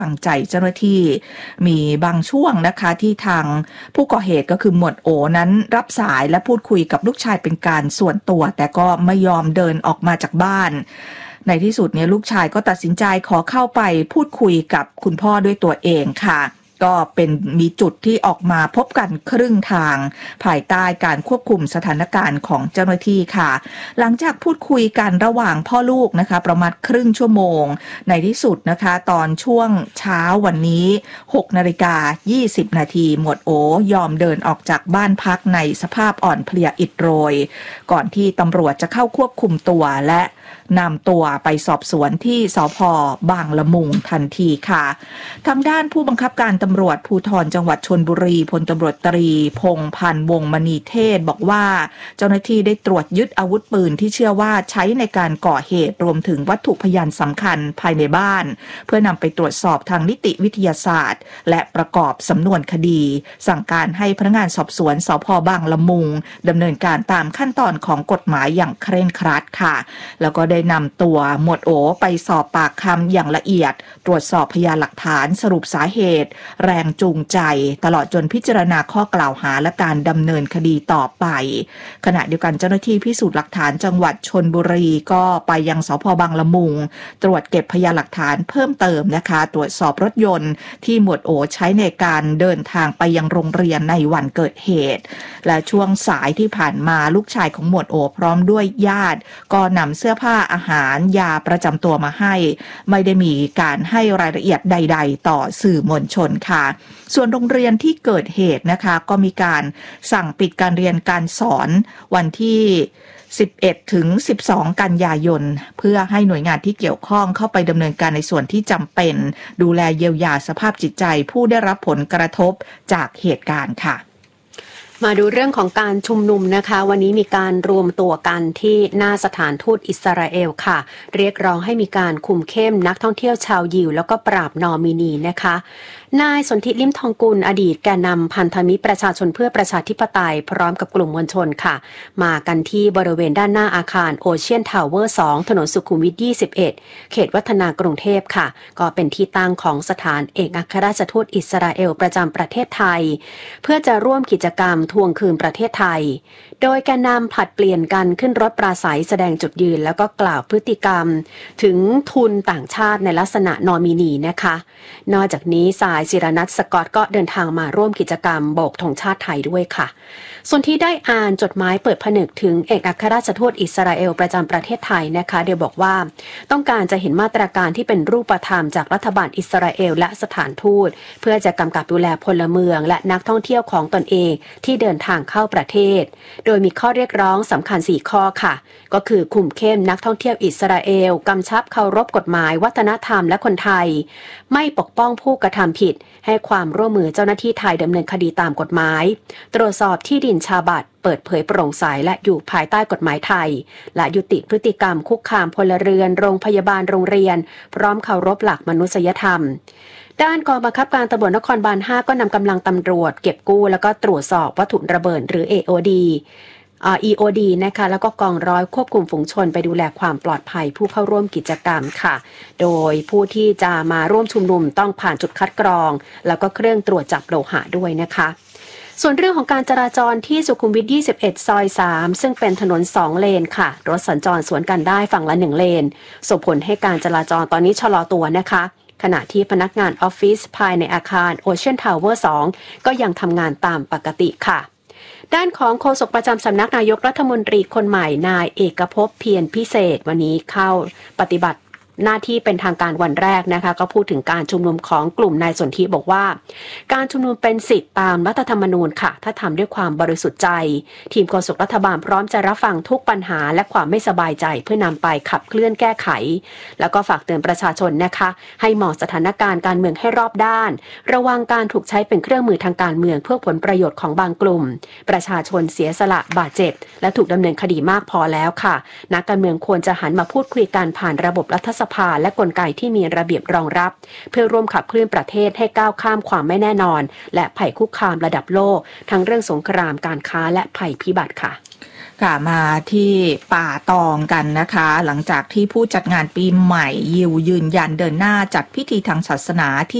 ฟังใจเจ้าหน้าที่มีบางช่วงนะคะที่ทางผู้ก่อเหตุก็คือหมวดโอนั้นรับสายและพูดคุยกับลูกชายเป็นการส่วนตัวแต่ก็ไม่ยอมเดินออกมาจากบ้านในที่สุดเนี่ยลูกชายก็ตัดสินใจขอเข้าไปพูดคุยกับคุณพ่อด้วยตัวเองค่ะก็มีจุดที่ออกมาพบกันครึ่งทางภายใต้การควบคุมสถานการณ์ของเจ้าหน้าที่ค่ะหลังจากพูดคุยกันระหว่างพ่อลูกนะคะประมาณครึ่งชั่วโมงในที่สุดนะคะตอนช่วงเช้าวันนี้ 6:20 นาทีหมวดโอยอมเดินออกจากบ้านพักในสภาพอ่อนเพลียอิดโรยก่อนที่ตำรวจจะเข้าควบคุมตัวและนำตัวไปสอบสวนที่สภ.บางละมุงทันทีค่ะทางด้านผู้บังคับการตำรวจภูธรจังหวัดชลบุรีพลตำรวจตรีพงษ์พันธ์วงศ์มณีเทศบอกว่าเจ้าหน้าที่ได้ตรวจยึดอาวุธปืนที่เชื่อว่าใช้ในการก่อเหตุรวมถึงวัตถุพยานสำคัญภายในบ้านเพื่อนำไปตรวจสอบทางนิติวิทยาศาสตร์และประกอบสำนวนคดีสั่งการให้พนักงานสอบสวนสภ.บางละมุงดำเนินการตามขั้นตอนของกฎหมายอย่างเคร่งครัดค่ะแล้วก็ได้นำตัวหมวดโอไปสอบปากคำอย่างละเอียดตรวจสอบพยานหลักฐานสรุปสาเหตุแรงจูงใจตลอดจนพิจารณาข้อกล่าวหาและการดำเนินคดีต่อไปขณะเดียวกันเจ้าหน้าที่พิสูจน์หลักฐานจังหวัดชลบุรีก็ไปยังสภ.บางละมุงตรวจเก็บพยานหลักฐานเพิ่มเติมนะคะตรวจสอบรถยนต์ที่หมวดโอใช้ในการเดินทางไปยังโรงเรียนในวันเกิดเหตุและช่วงสายที่ผ่านมาลูกชายของหมวดโอพร้อมด้วยญาติก็นำเสื้อผ้าอาหารยาประจำตัวมาให้ไม่ได้มีการให้รายละเอียดใดๆต่อสื่อมวลชนค่ะส่วนโรงเรียนที่เกิดเหตุนะคะก็มีการสั่งปิดการเรียนการสอนวันที่11 ถึง 12 กันยายนเพื่อให้หน่วยงานที่เกี่ยวข้องเข้าไปดำเนินการในส่วนที่จำเป็นดูแลเยียวยาสภาพจิตใจผู้ได้รับผลกระทบจากเหตุการณ์ค่ะมาดูเรื่องของการชุมนุมนะคะวันนี้มีการรวมตัวกันที่หน้าสถานทูตอิสราเอลค่ะเรียกร้องให้มีการคุมเข้มนักท่องเที่ยวชาวยิวแล้วก็ปราบนอมินีนะคะนายสนธิลิ้มทองกุลอดีตแกนนำพันธมิตรประชาชนเพื่อประชาธิปไตยพร้อมกับกลุ่มมวลชนค่ะมากันที่บริเวณด้านหน้าอาคารโอเชียนทาวเวอร์2ถนนสุขุมวิท21เขตวัฒนากรุงเทพค่ะก็เป็นที่ตั้งของสถานเอกอัครราชทูตอิสราเอลประจำประเทศไทยเพื่อจะร่วมกิจกรรมทวงคืนประเทศไทยโดยแกนนำผลัดเปลี่ยนกันขึ้นรถปราศัยแสดงจุดยืนแล้วก็กล่าวพฤติกรรมถึงทุนต่างชาติในลักษณะนอมินีนะคะนอกจากนี้สายศิรนัท สกอตก็เดินทางมาร่วมกิจกรรมโบกธงชาติไทยด้วยค่ะส่วนที่ได้อ่านจดหมายเปิดผนึกถึงเอกอัครราชทูตอิสราเอลประจำประเทศไทยนะคะโดยบอกว่าต้องการจะเห็นมาตรการที่เป็นรูปธรรมจากรัฐบาลอิสราเอลและสถานทูตเพื่อจะกำกับดูแลพลเมืองและนักท่องเที่ยวของตนเองที่เดินทางเข้าประเทศโดยมีข้อเรียกร้องสำคัญ4ข้อค่ะก็คือคุมเข้มนักท่องเที่ยวอิสราเอลกำชับเคารพกฎหมายวัฒนธรรมและคนไทยไม่ปกป้องผู้กระทำผิดให้ความร่วมมือเจ้าหน้าที่ไทยดำเนินคดีตามกฎหมายตรวจสอบที่ดินชาบัตเปิดเผยโปร่งใสและอยู่ภายใต้กฎหมายไทยและยุติพฤติกรรมคุกคามพลเรือนโรงพยาบาลโรงเรียนพร้อมเคารพหลักมนุษยธรรมด้านกองบังคับการตำรวจนครบาล 5ก็นำกำลังตำรวจเก็บกู้แล้วก็ตรวจสอบวัตถุระเบิดหรือ EOD นะคะแล้วก็กองร้อยควบคุมฝูงชนไปดูแลความปลอดภัยผู้เข้าร่วมกิจกรรมค่ะโดยผู้ที่จะมาร่วมชุมนุมต้องผ่านจุดคัดกรองแล้วก็เครื่องตรวจจับโลหะด้วยนะคะส่วนเรื่องของการจราจรที่สุขุมวิท21ซอย3ซึ่งเป็นถนน2เลนค่ะรถสัญจรสวนกันได้ฝั่งละ1เลนส่งผลให้การจราจรตอนนี้ชะลอตัวนะคะขณะที่พนักงานออฟฟิศภายในอาคาร Ocean Tower 2ก็ยังทำงานตามปกติค่ะด้านของโฆษกประจำสำนักนายกรัฐมนตรีคนใหม่นายเอกภพเพียรพิเศษวันนี้เข้าปฏิบัติหน้าที่เป็นทางการวันแรกนะคะก็พูดถึงการชุมนุมของกลุ่มนายสนธิบอกว่าการชุมนุมเป็นสิทธิตามรัฐธรรมนูญค่ะถ้าทำด้วยความบริสุทธิ์ใจทีมโฆษกรัฐบาลพร้อมจะรับฟังทุกปัญหาและความไม่สบายใจเพื่อนำไปขับเคลื่อนแก้ไขแล้วก็ฝากเตือนประชาชนนะคะให้มองสถานการณ์การเมืองให้รอบด้านระวังการถูกใช้เป็นเครื่องมือทางการเมืองเพื่อผลประโยชน์ของบางกลุ่มประชาชนเสียสละบาดเจ็บและถูกดำเนินคดีมากพอแล้วค่ะนักการเมืองควรจะหันมาพูดคุยกันผ่านระบบรัฐสภาและกลไกที่มีระเบียบรองรับเพื่อร่วมขับเคลื่อนประเทศให้ก้าวข้ามความไม่แน่นอนและภัยคุกคามระดับโลกทั้งเรื่องสงครามการค้าและภัยพิบัติค่ะค่ะมาที่ป่าตองกันนะคะหลังจากที่ผู้จัดงานปีใหม่ยิวยืนยันเดินหน้าจัดพิธีทางศาสนาที่